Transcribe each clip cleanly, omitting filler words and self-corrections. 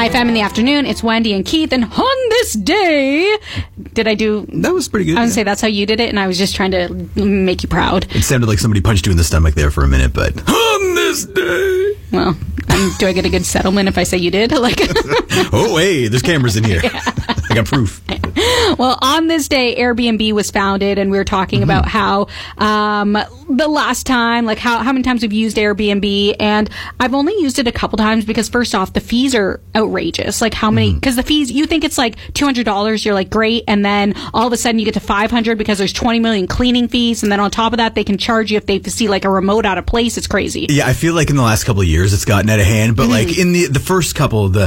IFM in the afternoon. It's Wendy and Keith, and on this day, did I do? That was pretty good. I would say that's how you did it, and I was just trying to make you proud. It sounded like somebody punched you in the stomach there for a minute, but on this day. Well, do I get a good settlement if I say you did? Like, oh, hey, there's cameras in here. Yeah. I got proof. Well, on this day, Airbnb was founded, and we were talking about how the last time, like how many times we've used Airbnb, and I've only used it a couple times because first off, the fees are outrageous. Like how many? Because the fees, you think it's like $200, you're like great, and then all of a sudden you get to $500 because there's 20 million cleaning fees, and then on top of that, they can charge you if they see like a remote out of place. It's crazy. Yeah, I feel like in the last couple of years it's gotten out of hand, but like in the first couple, the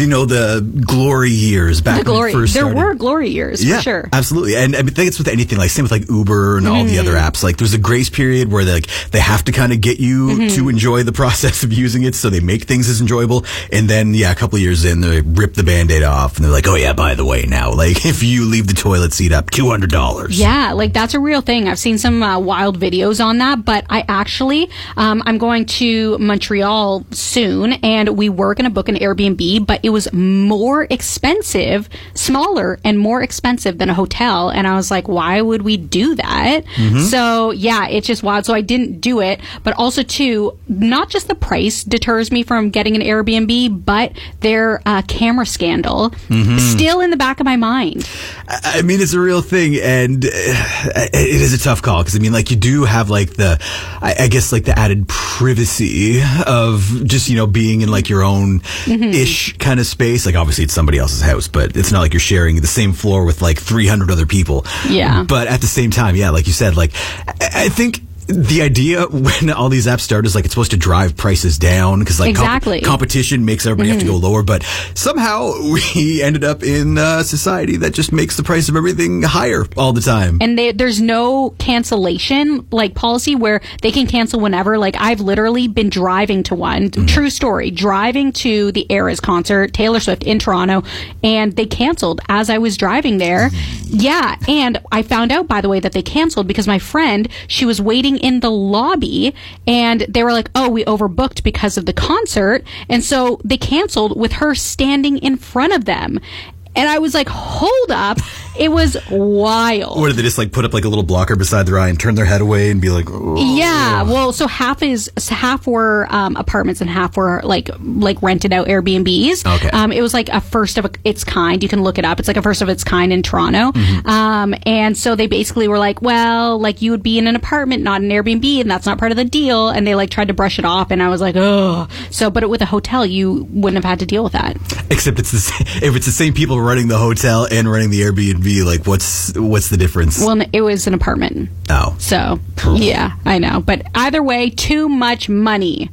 glory years back when it first started. There were glory years, for sure. Absolutely. And I think it's with anything, like same with like Uber and all the other apps. Like there's a grace period where they have to kind of get you to enjoy the process of using it, so they make things as enjoyable. And then, a couple of years in, they rip the Band-Aid off, and they're like, oh yeah, by the way, now, like if you leave the toilet seat up, $200. Yeah, like that's a real thing. I've seen some wild videos on that, but I actually, I'm going to Montreal soon, and we were going to book an Airbnb, but it was more expensive, smaller and more expensive than a hotel. And I was like, why would we do that? So yeah, it's just wild. So I didn't do it, but also too, not just the price deters me from getting an Airbnb, but their camera scandal still in the back of my mind. I mean, it's a real thing, and it is a tough call, because I mean, like, you do have like I guess like the added privacy of just, being in like your own ish kind of space. Like obviously it's somebody else's house, but it's not like you're sharing the same floor with like 300 other people. Yeah. But at the same time, yeah, like you said, like I think the idea when all these apps start is like it's supposed to drive prices down, because like competition makes everybody have to go lower, but somehow we ended up in a society that just makes the price of everything higher all the time. And there's no cancellation like policy where they can cancel whenever. Like I've literally been driving to one, true story, driving to the Eras concert, Taylor Swift in Toronto, and they canceled as I was driving there. Yeah, and I found out, by the way, that they canceled because my friend, she was waiting in the lobby, and they were like, oh, we overbooked because of the concert, and so they canceled with her standing in front of them. And I was like, hold up. It was wild. Or did they just like put up like a little blocker beside their eye and turn their head away and be like, oh. Yeah. Well, so half were apartments and half were like rented out Airbnbs. Okay. It was like a first of its kind. You can look it up. It's like a first of its kind in Toronto. And so they basically were like, well, like you would be in an apartment, not an Airbnb, and that's not part of the deal. And they like tried to brush it off, and I was like, oh. So, but with a hotel, you wouldn't have had to deal with that. Except if it's the same people running the hotel and running the Airbnb, like what's the difference? Well, it was an apartment. Oh. So, yeah, I know. But either way, too much money.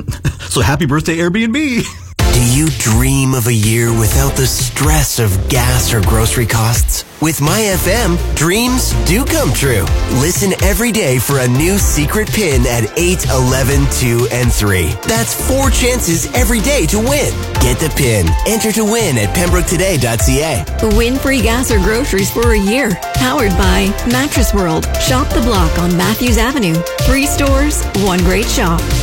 So happy birthday, Airbnb. Do you dream of a year without the stress of gas or grocery costs? With MyFM, dreams do come true. Listen every day for a new secret pin at 8, 11, 2, and 3. That's 4 chances every day to win. Get the pin. Enter to win at pembrooketoday.ca. Win free gas or groceries for a year. Powered by Mattress World. Shop the block on Matthews Avenue. 3 stores, 1 great shop.